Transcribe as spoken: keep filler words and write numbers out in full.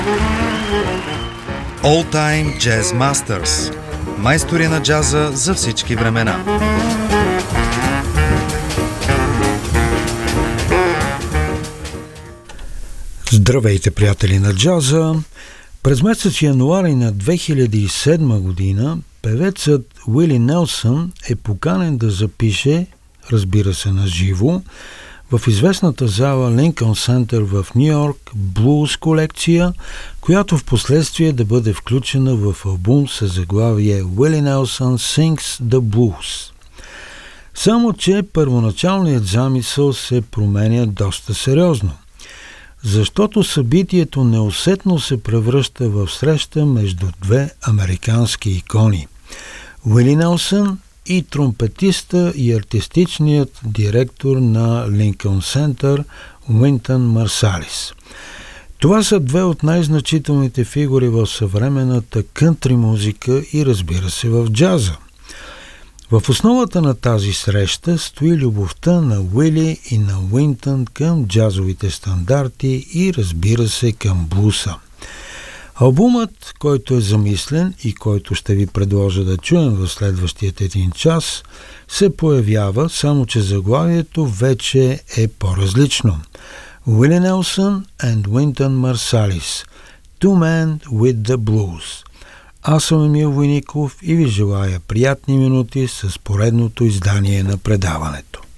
All Time Jazz Masters. Майстори на джаза за всички времена. Здравейте, приятели на джаза! През месец януари на две хиляди и седма година певецът Уили Нелсън е поканен да запише, разбира се на живо, в известната зала Линкълн Център в Нью-Йорк блуз колекция, която в последствие да бъде включена в албум с заглавие Willie Nelson Sings the Blues. Само че първоначалният замисъл се променя доста сериозно, защото събитието неусетно се превръща в среща между две американски икони – Уили Нелсън и тромпетиста и артистичният директор на Линкълн Център Уинтън Марсалис. Това са две от най-значителните фигури в съвременната кънтри музика и, разбира се, в джаза. В основата на тази среща стои любовта на Уили и на Уинтън към джазовите стандарти и, разбира се, към блуса. Албумът, който е замислен и който ще ви предложа да чуем в следващият един час, се появява, само че заглавието вече е по-различно. Уили Нелсън and Уинтън Марсалис – Two Men with the Blues. Аз съм Емил Войников и ви желая приятни минути с поредното издание на предаването.